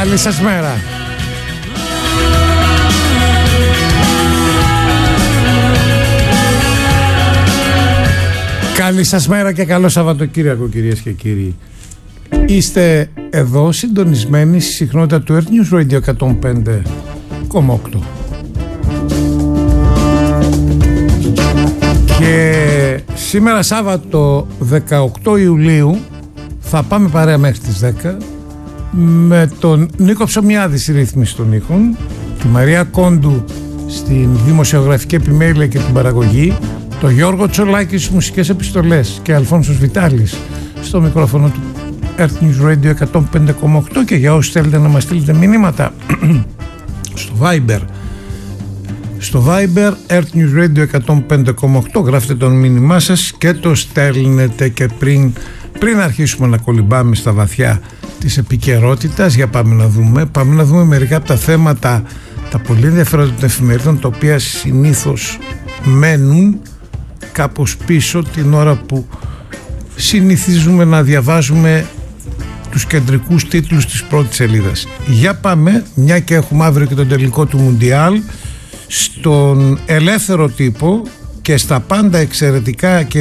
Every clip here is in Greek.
Καλή σας μέρα. Καλή σας μέρα και καλό Σαββατοκύριακο, κυρίες και κύριοι. Είστε εδώ συντονισμένοι στη συχνότητα του Earth News Radio 105,8. Και σήμερα Σάββατο 18 Ιουλίου θα πάμε παρέα μέχρι τις 10 με τον Νίκο Ψωμιάδη στη ρύθμιση των ήχων, τη Μαρία Κόντου στην δημοσιογραφική επιμέλεια και την παραγωγή, τον Γιώργο Τσολάκη στις μουσικές επιστολές και Αλφόνσος Βιτάλης στο μικρόφωνο του Earth News Radio 105,8. Και για όσους θέλετε να μας στείλετε μηνύματα στο Viber Earth News Radio 105,8 γράφετε το μήνυμά σας και το στέλνετε. Και πριν αρχίσουμε να κολυμπάμε στα βαθιά της επικαιρότητας, για πάμε να δούμε μερικά από τα θέματα, τα πολύ ενδιαφέροντα των εφημερίδων, τα οποία συνήθως μένουν κάπως πίσω την ώρα που συνηθίζουμε να διαβάζουμε τους κεντρικούς τίτλους της πρώτης σελίδας. Για πάμε, μια και έχουμε αύριο και τον τελικό του Μουντιάλ, στον ελεύθερο τύπο και στα πάντα εξαιρετικά και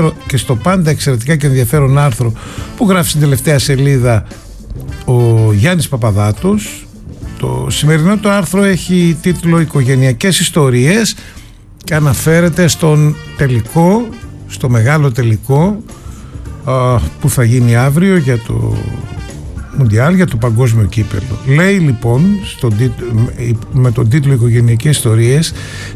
ενδιαφέρον άρθρο που γράφει στην τελευταία σελίδα ο Γιάννης Παπαδάτος. Το σημερινό το άρθρο έχει τίτλο «Οικογενειακές ιστορίες» και αναφέρεται στον τελικό, στο μεγάλο τελικό που θα γίνει αύριο για το Μουντιάλ, για το παγκόσμιο κύπελλο. Λέει λοιπόν με τον τίτλο «Οικογενειακές ιστορίες»,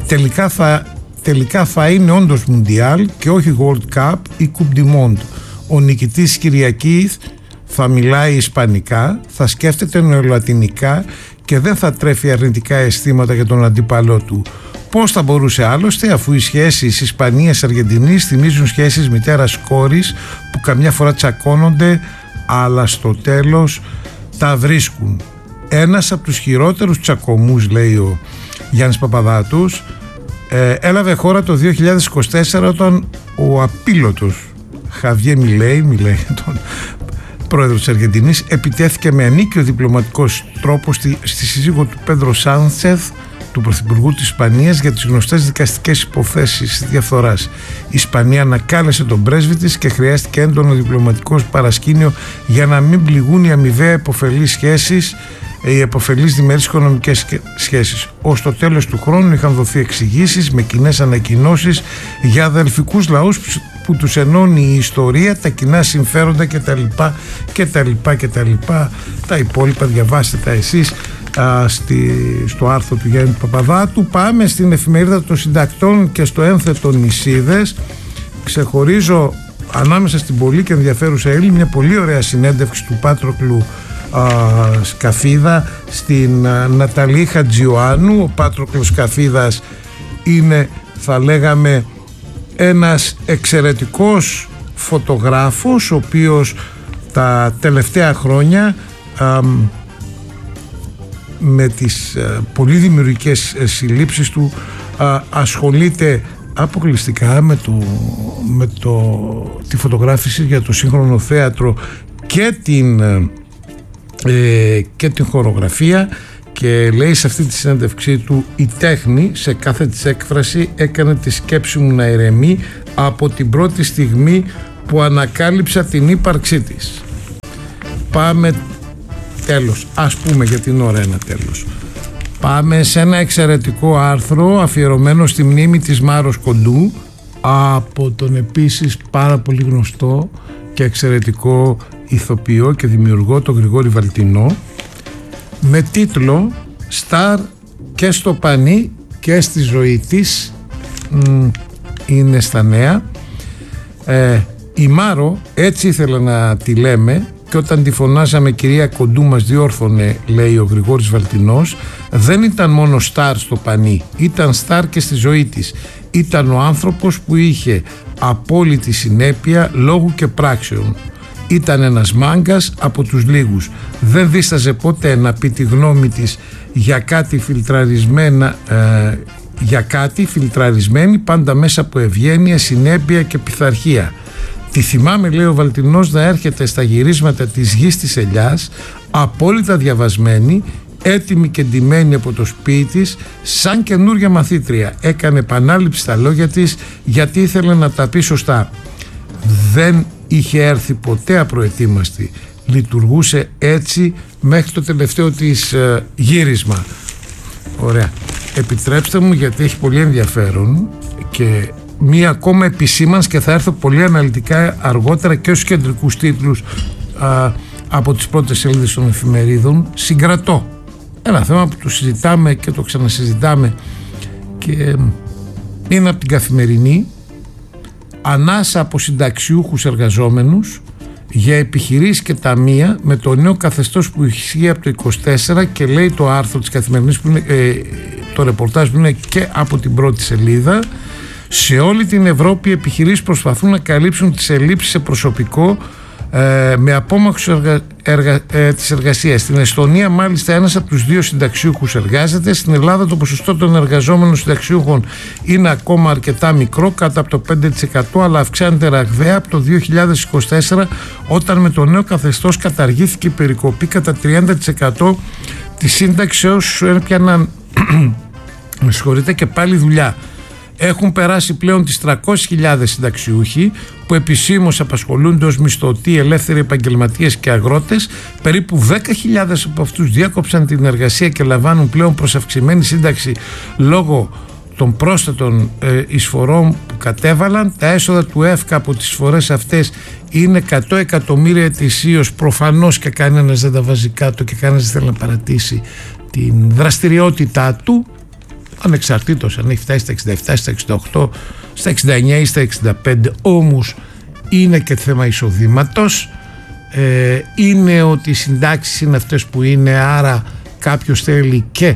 τελικά θα είναι όντως Μουντιάλ και όχι World Cup ή Coupe du Monde. Ο νικητής Κυριακής θα μιλάει ισπανικά, θα σκέφτεται νεολατινικά και δεν θα τρέφει αρνητικά αισθήματα για τον αντίπαλό του. Πώς θα μπορούσε άλλωστε, αφού οι σχέσεις Ισπανίας-Αργεντινής θυμίζουν σχέσεις μητέρας-κόρης που καμιά φορά τσακώνονται αλλά στο τέλος τα βρίσκουν. Ένας από τους χειρότερους τσακωμούς, λέει ο Γιάννης Παπαδάτους, έλαβε χώρα το 2024 όταν ο απίλωτος Χαβιέ Μιλέι, τον πρόεδρο της Αργεντινής, επιτέθηκε με ανίκιο διπλωματικός τρόπο στη σύζυγο του Πέντρο Σάντσεθ, του Πρωθυπουργού της Ισπανίας, για τις γνωστές δικαστικές υποθέσεις διαφθοράς. Η Ισπανία ανακάλεσε τον πρέσβη της και χρειάστηκε έντονο διπλωματικό παρασκήνιο για να μην πληγούν οι αμοιβαία επωφελείς σχέσεις, οι επωφελείς διμερείς οικονομικές σχέσεις. Ως το τέλος του χρόνου είχαν δοθεί εξηγήσεις με κοινές ανακοινώσεις για αδελφικούς λαούς που τους ενώνει η ιστορία, τα κοινά συμφέροντα κτλ. Τα υπόλοιπα διαβάστε τα εσείς στο άρθρο του Γιάννη Παπαδάτου. Πάμε στην εφημερίδα των συντακτών και στο ένθετο Νησίδες. Ξεχωρίζω ανάμεσα στην πολύ και ενδιαφέρουσα Έλλη μια πολύ ωραία συνέντευξη του Πάτροκλου Σκαφίδα στην Ναταλή Χατζιωάννου. Ο Πάτροκλος Σκαφίδας είναι, θα λέγαμε, ένας εξαιρετικός φωτογράφος, ο οποίος τα τελευταία χρόνια με τις πολύ δημιουργικές συλλήψεις του ασχολείται αποκλειστικά με τη φωτογράφηση για το σύγχρονο θέατρο και την χορογραφία. Και λέει σε αυτή τη συνέντευξή του, η τέχνη σε κάθε της έκφραση έκανε τη σκέψη μου να ηρεμεί από την πρώτη στιγμή που ανακάλυψα την ύπαρξή της. Πάμε τέλος, ας πούμε για την ώρα ένα τέλος. Πάμε σε ένα εξαιρετικό άρθρο αφιερωμένο στη μνήμη της Μάρος Κοντού από τον επίσης πάρα πολύ γνωστό και εξαιρετικό ηθοποιό και δημιουργό τον Γρηγόρη Βαλτινό, με τίτλο «Σταρ και στο πανί και στη ζωή της». Είναι στα νέα. Η Μάρο έτσι ήθελε να τη λέμε και όταν τη φωνάζαμε κυρία Κοντού μας διόρθωνε, λέει ο Γρηγόρης Βαλτινός, δεν ήταν μόνο στάρ στο πανί, ήταν στάρ και στη ζωή της. Ήταν ο άνθρωπος που είχε απόλυτη συνέπεια λόγου και πράξεων. Ήταν ένας μάγκας από τους λίγους. Δεν δίσταζε ποτέ να πει τη γνώμη της για κάτι φιλτραρισμένη, πάντα μέσα από ευγένεια, συνέπεια και πειθαρχία. Τη θυμάμαι, λέει ο Βαλτινός, να έρχεται στα γυρίσματα της Γης της Ελιάς, απόλυτα διαβασμένη, έτοιμη και ντυμένη από το σπίτι της, σαν καινούρια μαθήτρια. Έκανε επανάληψη στα λόγια της, γιατί ήθελε να τα πει σωστά. Δεν είχε έρθει ποτέ απροετοίμαστη. Λειτουργούσε έτσι μέχρι το τελευταίο της γύρισμα. Ωραία. Επιτρέψτε μου, γιατί έχει πολύ ενδιαφέρον και μία ακόμα επισήμανση, και θα έρθω πολύ αναλυτικά αργότερα και στους κεντρικούς τίτλους από τις πρώτες σελίδες των εφημερίδων. Συγκρατώ ένα θέμα που το συζητάμε και το ξανασυζητάμε και είναι από την Καθημερινή. Ανάσα από συνταξιούχους εργαζόμενους για επιχειρήσεις και ταμεία με το νέο καθεστώς που ισχύει από το 24, και λέει το άρθρο της Καθημερινής που είναι, το ρεπορτάζ που είναι και από την πρώτη σελίδα. Σε όλη την Ευρώπη οι επιχειρήσεις προσπαθούν να καλύψουν τις ελλείψεις σε προσωπικό με απόμακρυνση της εργασίας. Στην Εστονία μάλιστα ένας από τους 2 συνταξιούχους εργάζεται. Στην Ελλάδα το ποσοστό των εργαζόμενων συνταξιούχων είναι ακόμα αρκετά μικρό, κάτω από το 5%, αλλά αυξάνεται ραγδαία από το 2024, όταν με το νέο καθεστώς καταργήθηκε η περικοπή κατά 30% της σύνταξης όσους έπιαναν και πάλι δουλειά. Έχουν περάσει πλέον τις 300.000 συνταξιούχοι που επισήμως απασχολούνται ως μισθωτοί, ελεύθεροι επαγγελματίες και αγρότες. Περίπου 10.000 από αυτούς διάκοψαν την εργασία και λαμβάνουν πλέον προσαυξημένη σύνταξη λόγω των πρόσθετων εισφορών που κατέβαλαν. Τα έσοδα του ΕΦΚΑ από τις εισφορές αυτές είναι 100 εκατομμύρια ετησίως. Προφανώς και κανένας δεν τα βάζει κάτω και κανένας δεν θέλει να παρατήσει την δραστηριότητά του, ανεξαρτήτως αν έχει φτάσει στα 67, στα 68, στα 69 ή στα 65. Όμως είναι και θέμα εισοδήματος, είναι ότι οι συντάξεις είναι αυτές που είναι, άρα κάποιος θέλει και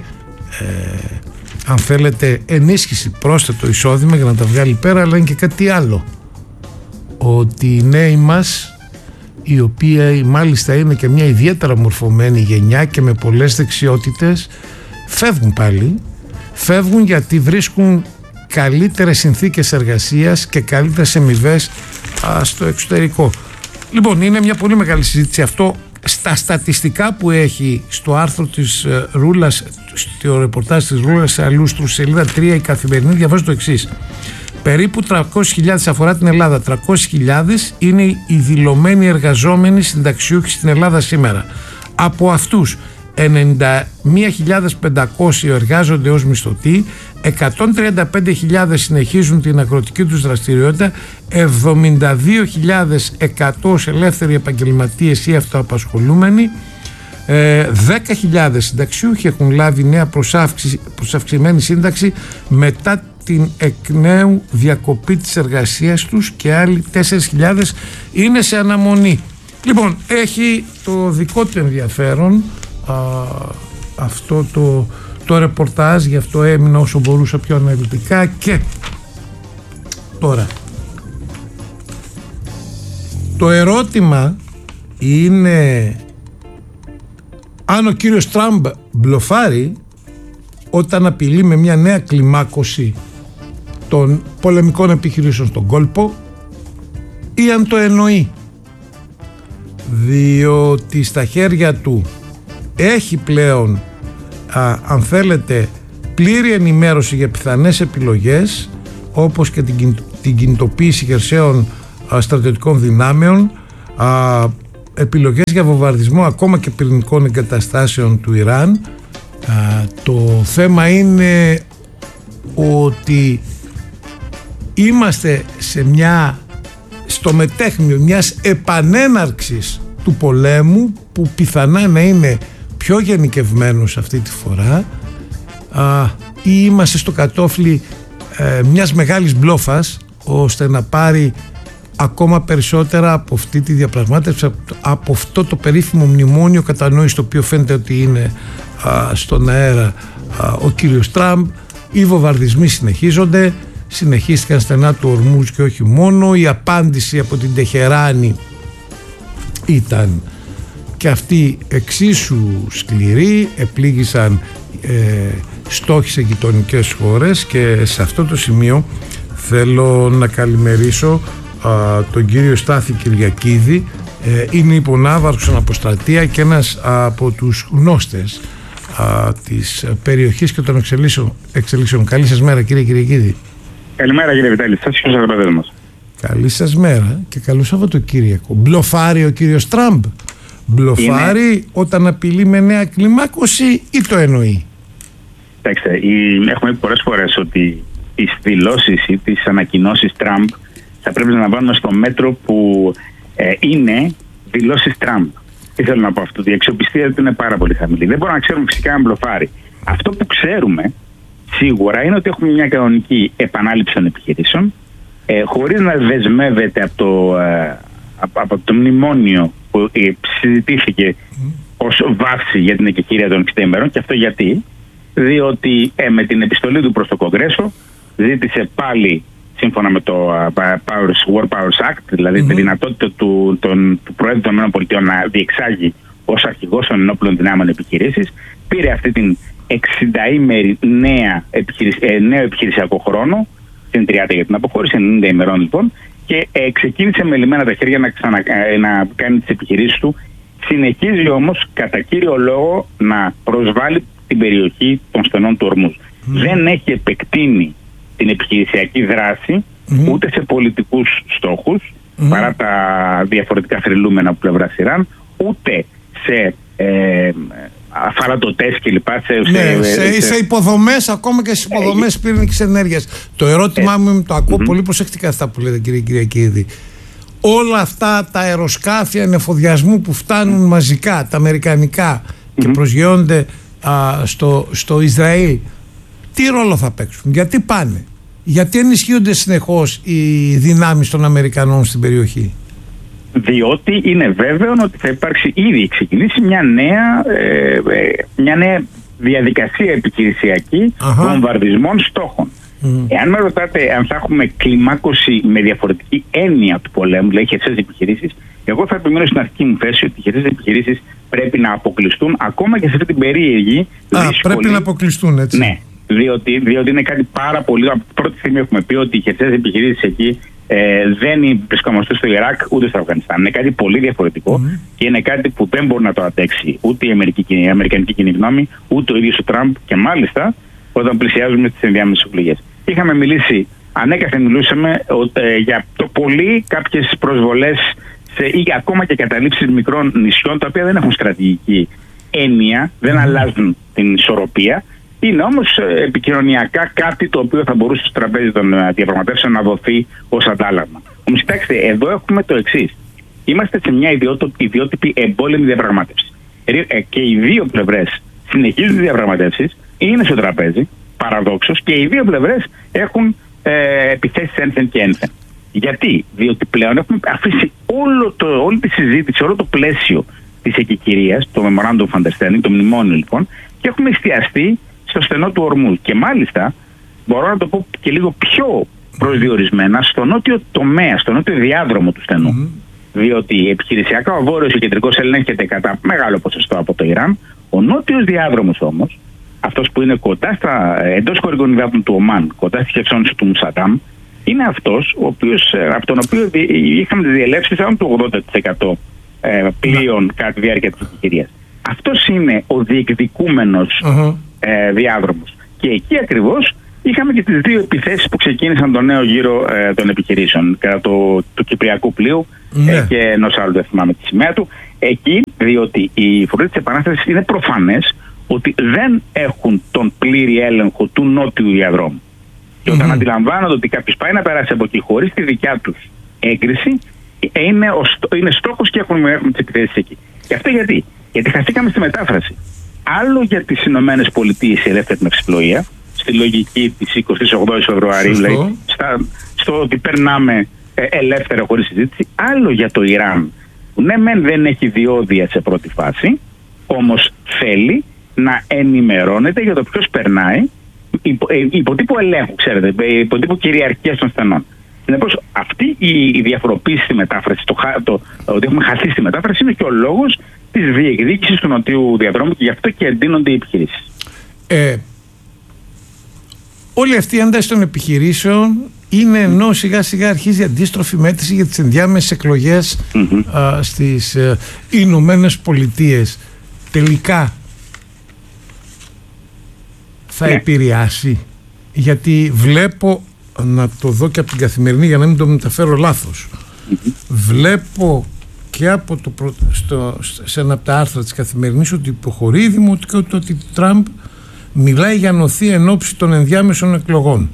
αν θέλετε ενίσχυση, πρόσθετο εισόδημα για να τα βγάλει πέρα, αλλά είναι και κάτι άλλο, ότι οι νέοι μας, οι οποίοι μάλιστα είναι και μια ιδιαίτερα μορφωμένη γενιά και με πολλές δεξιότητες, φεύγουν γιατί βρίσκουν καλύτερες συνθήκες εργασίας και καλύτερες αμοιβές στο εξωτερικό. Λοιπόν, είναι μια πολύ μεγάλη συζήτηση αυτό. Στα στατιστικά που έχει στο άρθρο της Ρούλας, στο ρεπορτάζ της Ρούλας Αλούστρου, σελίδα 3, η Καθημερινή διαβάζει το εξής. Περίπου 300.000 αφορά την Ελλάδα. 300.000 είναι οι δηλωμένοι εργαζόμενοι συνταξιούχοι στην Ελλάδα σήμερα. Από αυτούς 91.500 εργάζονται ως μισθωτοί, 135.000 συνεχίζουν την αγροτική τους δραστηριότητα, 72.100 ελεύθεροι επαγγελματίες ή αυτοαπασχολούμενοι, 10.000 συνταξιούχοι έχουν λάβει νέα προσαυξημένη σύνταξη μετά την εκ νέου διακοπή της εργασίας τους και άλλοι 4.000 είναι σε αναμονή. Λοιπόν, έχει το δικό του ενδιαφέρον αυτό το ρεπορτάζ, γι' αυτό έμεινα όσο μπορούσα πιο αναλυτικά. Και τώρα το ερώτημα είναι αν ο κύριος Τραμπ μπλοφάρει όταν απειλεί με μια νέα κλιμάκωση των πολεμικών επιχειρήσεων στον κόλπο, ή αν το εννοεί, διότι στα χέρια του έχει πλέον αν θέλετε πλήρη ενημέρωση για πιθανές επιλογές, όπως και την κινητοποίηση χερσαίων στρατιωτικών δυνάμεων, επιλογές για βομβαρδισμό ακόμα και πυρηνικών εγκαταστάσεων του Ιράν. Το θέμα είναι ότι είμαστε στο μετέχμιο μιας επανέναρξης του πολέμου, που πιθανά να είναι πιο γενικευμένος αυτή τη φορά, ή είμαστε στο κατόφλι μιας μεγάλης μπλόφας, ώστε να πάρει ακόμα περισσότερα από αυτή τη διαπραγμάτευση, από αυτό το περίφημο μνημόνιο κατανόηση, το οποίο φαίνεται ότι είναι στον αέρα ο κύριος Τραμπ. Οι βομβαρδισμοί συνεχίστηκαν στενά του Ορμούζ και όχι μόνο. Η απάντηση από την Τεχεράνη ήταν και αυτή εξίσου σκληρή, επλήγησαν στόχοι σε γειτονικές χώρες, και σε αυτό το σημείο θέλω να καλημερίσω τον κύριο Στάθη Κυριακίδη, είναι υπονάβαρξον αποστρατεία και ένας από τους γνώστες της περιοχής και των εξελίξεων. Καλή σας μέρα, κύριε Κυριακίδη. Καλημέρα, κύριε Βιτάλη, σας και στους αγαπητές μας. Καλή σας μέρα και καλό Σαββατοκύριακο. Μπλοφάρει ο κύριος Τραμπ? Μπλοφάρει όταν απειλεί με νέα κλιμάκωση ή το εννοεί? Κοιτάξτε, έχουμε πει πολλές φορές ότι τις δηλώσεις ή τις ανακοινώσεις Τραμπ θα πρέπει να λαμβάνουμε στο μέτρο που είναι δηλώσεις Τραμπ. Τι θέλω να πω αυτό? Η αξιοπιστία του είναι πάρα πολύ χαμηλή. Δεν μπορούμε να ξέρουμε φυσικά αν μπλοφάρει. Αυτό που ξέρουμε σίγουρα είναι ότι έχουμε μια κανονική επανάληψη των επιχειρήσεων, χωρίς να δεσμεύεται από το μνημόνιο που συζητήθηκε ως βάση για την εκεχηρία των 60 ημερών. Και αυτό γιατί? Διότι με την επιστολή του προς το Κογκρέσο ζήτησε πάλι, σύμφωνα με το War Powers Act, δηλαδή τη δυνατότητα του Προέδρου των ΗΠΑ να διεξάγει ως αρχηγός των ενόπλων δυνάμεων επιχειρήσεις, πήρε αυτή την 60ημερη νέο επιχειρησιακό χρόνο, στην 30 για την αποχώρηση, 90 ημερών λοιπόν, και ξεκίνησε με λυμμένα τα χέρια να κάνει τις επιχειρήσεις του. Συνεχίζει όμως κατά κύριο λόγο να προσβάλλει την περιοχή των στενών του Ορμούζ. Δεν έχει επεκτείνει την επιχειρησιακή δράση ούτε σε πολιτικούς στόχους, παρά τα διαφορετικά θρυλούμενα από πλευράς Ιράν, ούτε σε αφαρατωτές κλπ. Σε υποδομές, ακόμα και στις υποδομές πυρηνικής ενέργειας. Το ερώτημά μου, το ακούω πολύ προσεκτικά αυτά που λέτε, κύριε Κυριακίδη. Όλα αυτά τα αεροσκάφη ανεφοδιασμού που φτάνουν μαζικά, τα αμερικανικά, και προσγειώνται στο Ισραήλ, τι ρόλο θα παίξουν, γιατί πάνε, γιατί ενισχύονται συνεχώς οι δυνάμεις των Αμερικανών στην περιοχή? Διότι είναι βέβαιο ότι θα υπάρξει, ήδη ξεκινήσει μια νέα διαδικασία επιχειρησιακή βομβαρδισμών στόχων. Εάν με ρωτάτε αν θα έχουμε κλιμάκωση με διαφορετική έννοια του πολέμου, δηλαδή χερσαίες επιχειρήσεις, εγώ θα επιμείνω στην αρχική μου θέση ότι οι χερσαίες επιχειρήσεις πρέπει να αποκλειστούν, ακόμα και σε αυτή την περίεργη δύσκολη. Πρέπει να αποκλειστούν, έτσι. Ναι, διότι είναι κάτι πάρα πολύ. Από την πρώτη στιγμή έχουμε πει ότι οι χερσαίες επιχειρήσεις εκεί δεν βρισκόμαστε στο Ιράκ ούτε στο Αφγανιστάν. Είναι κάτι πολύ διαφορετικό και είναι κάτι που δεν μπορεί να το αντέξει ούτε η αμερικανική κοινή γνώμη, ούτε ο ίδιος ο Τραμπ, και μάλιστα όταν πλησιάζουμε τις ενδιάμεσες εκλογές. Είχαμε μιλήσει, ανέκαθεν μιλούσαμε για το πολύ κάποιες προσβολές ή ακόμα και καταλήψεις μικρών νησιών, τα οποία δεν έχουν στρατηγική έννοια, δεν αλλάζουν την ισορροπία. Είναι όμως επικοινωνιακά κάτι το οποίο θα μπορούσε στο τραπέζι των διαπραγματεύσεων να δοθεί ως αντάλλαγμα. Όμως κοιτάξτε, εδώ έχουμε το εξής. Είμαστε σε μια ιδιότυπη εμπόλεμη διαπραγμάτευση. Και οι δύο πλευρές συνεχίζουν τις διαπραγματεύσεις, είναι στο τραπέζι, παραδόξως, και οι δύο πλευρές έχουν επιθέσεις ένθεν και ένθεν. Γιατί? Διότι πλέον έχουμε αφήσει όλη τη συζήτηση, όλο το πλαίσιο της εκεκηρίας, το Memorandum of Understanding, το μνημόνιο λοιπόν, και έχουμε εστιαστεί στο στενό του Ορμούζ. Και μάλιστα μπορώ να το πω και λίγο πιο προσδιορισμένα στο νότιο τομέα, στο νότιο διάδρομο του στενού. Διότι επιχειρησιακά ο βόρειος και κεντρικός ελέγχεται κατά μεγάλο ποσοστό από το Ιράν. Ο νότιος διάδρομος όμως, αυτός που είναι κοντά εντός χωρικών υδάτων του Ομάν, κοντά στη χερσόνησο του Μουσαντάμ, είναι αυτός από τον οποίο είχαμε τις διελεύσεις άνω του 80% πλοίων κατά τη διάρκεια της εκεχηρίας. Αυτός είναι ο διεκδικούμενος διάδρομος. Και εκεί ακριβώς είχαμε και τις δύο επιθέσεις που ξεκίνησαν τον νέο γύρο των επιχειρήσεων, κατά του Κυπριακού πλοίου και ενός άλλου, δεν θυμάμαι τη σημαία του. Εκεί, διότι οι φορείς της Επανάστασης είναι προφανές ότι δεν έχουν τον πλήρη έλεγχο του νότιου διαδρόμου. Και όταν αντιλαμβάνονται ότι κάποιος πάει να περάσει από εκεί χωρίς τη δικιά τους έγκριση, είναι στόχος και έχουν τις επιθέσεις εκεί. Και αυτό γιατί? Γιατί χαθήκαμε στη μετάφραση. Άλλο για τις Ηνωμένες Πολιτείες η ελεύθερη ναυσιπλοεία, στη λογική της 28 Φεβρουαρίου, δηλαδή, στο ότι περνάμε ελεύθερα χωρίς συζήτηση. Άλλο για το Ιράν, που ναι μεν δεν έχει διόδια σε πρώτη φάση, όμως θέλει να ενημερώνεται για το ποιος περνάει υποτύπου ελέγχου, ξέρετε, υποτύπου κυριαρχίας των στενών. Συνεπώς, αυτή η διαφοροποίηση στη μετάφραση, ότι έχουμε χαθεί στη μετάφραση, είναι και ο λόγος της διεκδίκησης του νοτιού διαδρόμου, και γι' αυτό και εντείνονται οι επιχειρήσεις. Όλη αυτή η ένταση των επιχειρήσεων είναι ενώ σιγά σιγά αρχίζει αντίστροφη μέτρηση για τις ενδιάμεσες εκλογές στις Ηνωμένες Πολιτείες. Τελικά θα επηρεάσει, γιατί βλέπω, να το δω και από την Καθημερινή για να μην το μεταφέρω λάθος, βλέπω και από σε ένα από τα άρθρα της Καθημερινής ότι υποχωρεί η δημοτικότητα, ότι Τραμπ μιλάει για νοθεία εν ώψη των ενδιάμεσων εκλογών.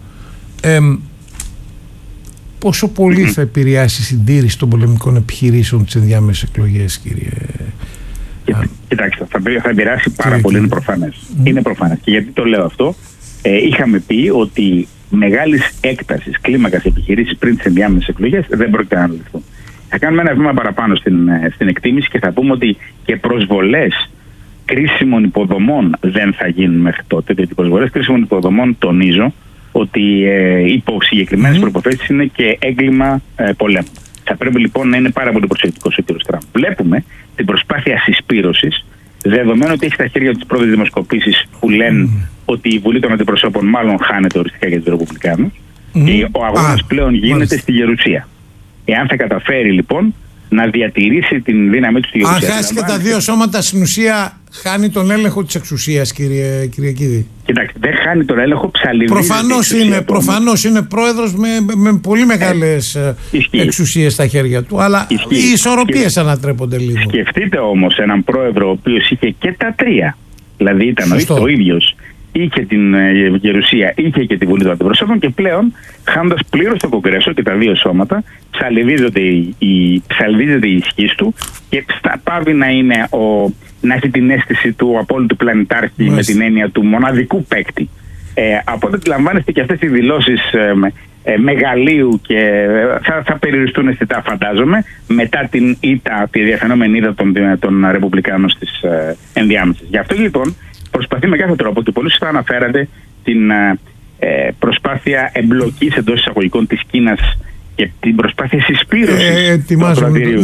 Πόσο πολύ θα επηρεάσει η συντήρηση των πολεμικών επιχειρήσεων τις ενδιάμεσες εκλογές, κύριε? Κοιτάξτε, θα επηρεάσει πάρα πολύ, είναι προφανές. Είναι προφανές. Και γιατί το λέω αυτό? Είχαμε πει ότι μεγάλης έκτασης κλίμακας επιχειρήσεις πριν τις ενδιάμεσες εκλογές δεν πρόκειται να αναλυθούν. Θα κάνουμε ένα βήμα παραπάνω στην εκτίμηση και θα πούμε ότι και προσβολές κρίσιμων υποδομών δεν θα γίνουν μέχρι τότε. Γιατί οι προσβολές κρίσιμων υποδομών, τονίζω, ότι υπό συγκεκριμένες προϋποθέσεις είναι και έγκλημα πολέμου. Θα πρέπει λοιπόν να είναι πάρα πολύ προσεκτικός ο κ. Τραμπ. Βλέπουμε την προσπάθεια συσπήρωσης, δεδομένου ότι έχει στα χέρια τις πρώτες δημοσκοπήσεις που λένε ότι η Βουλή των Αντιπροσώπων μάλλον χάνεται οριστικά για τους Ρεπουμπλικάνους και ο αγώνας πλέον γίνεται στη Γερουσία. Εάν θα καταφέρει λοιπόν να διατηρήσει την δύναμή του στη Γερουσία. Αν χάσει και τα δύο σώματα, στην ουσία χάνει τον έλεγχο της εξουσίας, κύριε Κίδη. Κοιτάξτε, δεν χάνει τον έλεγχο, ψαλιδίζει. Προφανώς είναι πρόεδρος με πολύ μεγάλες εξουσίες στα χέρια του, αλλά οι ισορροπίες ανατρέπονται λίγο. Σκεφτείτε όμως έναν πρόεδρο ο οποίος είχε και τα τρία. Δηλαδή ήταν ο ίδιος, είχε την Γερουσία, είχε και τη Βουλή των Αντιπροσώπων και πλέον, χάνοντας πλήρως το Κογκρέσο και τα δύο σώματα, ψαλιδίζεται η ισχύς του και πάβει να έχει την αίσθηση του απόλυτου πλανητάρχη με την έννοια του μοναδικού παίκτη. Από ό,τι αντιλαμβάνεστε και αυτές οι δηλώσεις μεγαλείου και θα περιοριστούν αισθητά, φαντάζομαι, μετά την ήττα, τη διαφαινόμενη ήττα των Ρεπουμπλικάνων στις ενδιάμεσες. Γι' αυτό λοιπόν προσπαθεί με κάθε τρόπο, και πολύ σωστά αναφέρατε την προσπάθεια εμπλοκής εντός εισαγωγικών της Κίνας και την προσπάθεια συσπήρωσης του ακροατηρίου.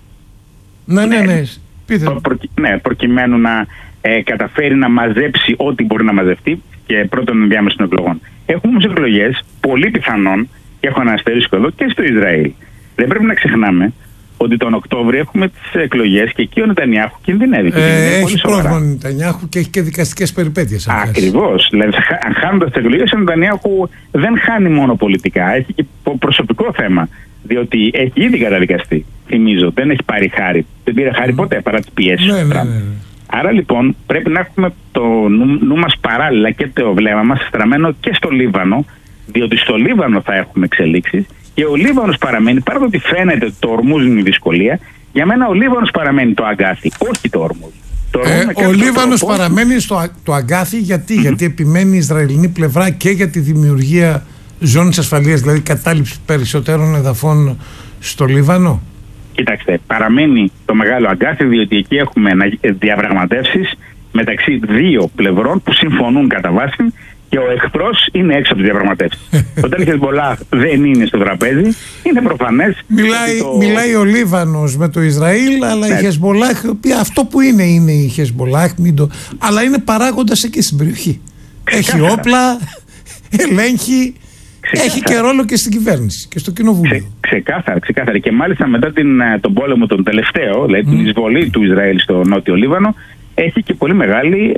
Ναι, προκειμένου να καταφέρει να μαζέψει ό,τι μπορεί να μαζευτεί και πρώτον ενδιάμεσων εκλογών. Έχουμε όμως εκλογές πολύ πιθανόν, και έχω ένα αστερίσκο εδώ, και στο Ισραήλ. Δεν πρέπει να ξεχνάμε ότι τον Οκτώβριο έχουμε τις εκλογές και εκεί ο Νετανιάχου κινδυνεύει. Έχει πρόβλημα ο Νετανιάχου και έχει και δικαστικές περιπέτειες. Ακριβώς. Δηλαδή, χάνοντας τις εκλογές, ο Νετανιάχου δεν χάνει μόνο πολιτικά, έχει και προσωπικό θέμα. Διότι έχει ήδη καταδικαστεί. Θυμίζω, δεν έχει πάρει χάρη. Δεν πήρε χάρη ποτέ παρά τις πιέσεις. Άρα λοιπόν πρέπει να έχουμε το νου μας παράλληλα και το βλέμμα μας στραμμένο και στο Λίβανο, διότι στο Λίβανο θα έχουμε εξελίξεις και ο Λίβανος παραμένει, παρά το ότι φαίνεται το Ορμούζ είναι η δυσκολία, για μένα ο Λίβανος παραμένει το αγκάθι, όχι το Ορμούζ. Ο Λίβανος παραμένει το αγκάθι γιατί επιμένει η Ισραηλινή πλευρά και για τη δημιουργία ζώνης ασφαλείας, δηλαδή κατάληψη περισσότερων εδαφών στο Λίβανο. Κοιτάξτε, παραμένει το μεγάλο αγκάθι, διότι εκεί έχουμε διαπραγματεύσεις μεταξύ δύο πλευρών που συμφωνούν κατά βάση και ο εχθρός είναι έξω από τις διαπραγματεύσεις. Όταν η Χεσμπολάχ δεν είναι στο τραπέζι, είναι προφανές. Μιλάει ο Λίβανος με το Ισραήλ, αλλά η Χεσμπολάχ, αυτό που είναι η Χεσμπολάχ, αλλά είναι παράγοντας εκεί στην περιοχή. Έχει όπλα, ελέγχει. Έχει και ρόλο και στην κυβέρνηση και στο κοινοβούλιο. Ξεκάθαρα. Και μάλιστα μετά τον πόλεμο τον τελευταίο, δηλαδή την εισβολή του Ισραήλ στο νότιο Λίβανο, έχει και πολύ μεγάλη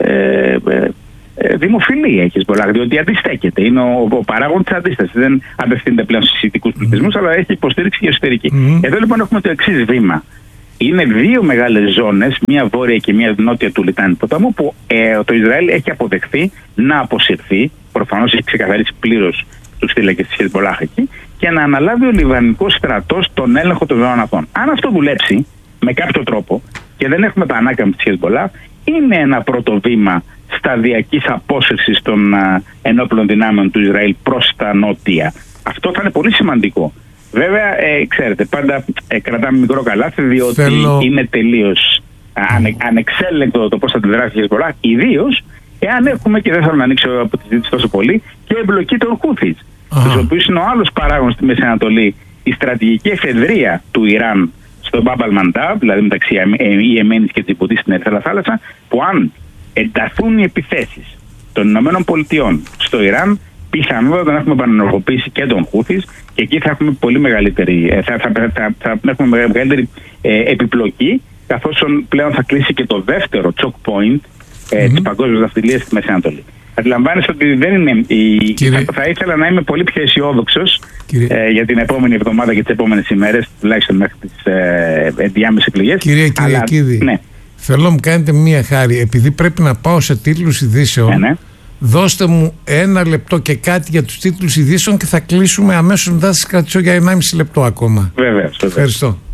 δημοφιλία η Χεσμπολάχ, διότι αντιστέκεται. Είναι ο παράγων της αντίστασης. Δεν απευθύνεται πλέον στους σιητικούς πληθυσμούς, αλλά έχει υποστήριξη και εσωτερική. Εδώ λοιπόν έχουμε το εξής βήμα. Είναι δύο μεγάλες ζώνες, μία βόρεια και μία νότια του Λιτάνη ποταμού, που το Ισραήλ έχει αποδεχθεί να αποσυρθεί. Προφανώς έχει ξεκαθαρίσει πλήρως τους θύλακες της Χεσμπολάχ εκεί και να αναλάβει ο Λιβανικός στρατός τον έλεγχο των ζώνων αυτών. Αν αυτό δουλέψει με κάποιο τρόπο και δεν έχουμε τα ανάκαμψη της Χεσμπολάχ, είναι ένα πρώτο βήμα σταδιακής απόσυρσης των ενόπλων δυνάμεων του Ισραήλ προς τα νότια. Αυτό θα είναι πολύ σημαντικό. Βέβαια, ξέρετε, πάντα κρατάμε μικρό καλάθι, διότι είναι τελείως ανεξέλεγκτο το πώς θα αντιδράσει η Χεσμπολάχ, ιδίως εάν έχουμε, και δεν θέλω να ανοίξω από τη συζήτηση τόσο πολύ, και εμπλοκή των Χούθις, τους οποίους είναι ο άλλος παράγων στη Μέση Ανατολή, η στρατηγική εφεδρεία του Ιράν στο Μπαμπ αλ-Μαντάβ, δηλαδή μεταξύ Ιεμένης και Τζιμπούτι στην Ερυθρά Θάλασσα, που αν ενταθούν οι επιθέσεις των Ηνωμένων Πολιτειών στο Ιράν, πιθανότατα να έχουμε επανενεργοποίηση και των Χούθης και εκεί θα έχουμε πολύ μεγαλύτερη, θα έχουμε μεγαλύτερη επιπλοκή, καθώς πλέον θα κλείσει και το δεύτερο choke point της παγκόσμιας ναυτιλίας στη Μέση Ανατολή. Αντιλαμβάνεσαι ότι δεν είναι. Θα ήθελα να είμαι πολύ πιο αισιόδοξος για την επόμενη εβδομάδα και τις επόμενες ημέρες, τουλάχιστον μέχρι τις ενδιάμεσες εκλογές. Κύριε Κυριακίδη, ναι. Θέλω να μου κάνετε μία χάρη, επειδή πρέπει να πάω σε τίτλους ειδήσεων. Ναι. Δώστε μου 1 λεπτό και κάτι για τους τίτλους ειδήσεων και θα κλείσουμε αμέσως μετά. Σας κρατήσω για 1,5 λεπτό ακόμα. Βεβαίως. Ευχαριστώ.